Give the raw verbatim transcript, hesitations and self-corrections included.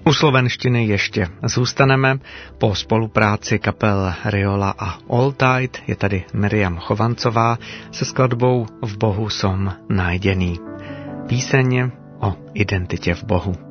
U slovenštiny ještě zůstaneme. Po spolupráci kapel Riola a All Tide je tady Miriam Chovancová se skladbou V Bohu som najdený. Píseň o identitě v Bohu.